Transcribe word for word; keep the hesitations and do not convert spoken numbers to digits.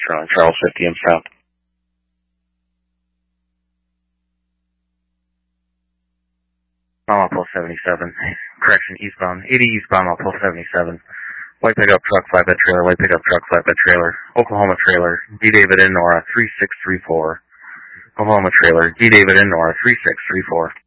Sterling, Charles fifty and south. Mile pole seventy-seven. Correction, eastbound. eighty eastbound, mile pole seventy-seven. White pickup truck, flatbed trailer, white pickup truck, flatbed trailer. Oklahoma trailer, D. David and Nora, three six three four. Oklahoma trailer, D. David and Nora, three six three four.